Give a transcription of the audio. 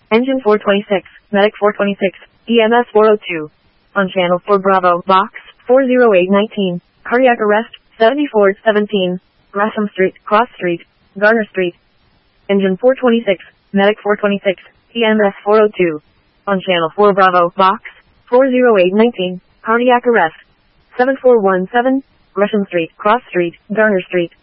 Engine 426, Medic 426, EMS 402. On channel 4 Bravo, box 40819, cardiac arrest 7417, Gresham Street, Cross Street, Garner Street. Engine 426, Medic 426, EMS 402. On channel 4 Bravo, box 40819, cardiac arrest 7417, Gresham Street, Cross Street, Garner Street.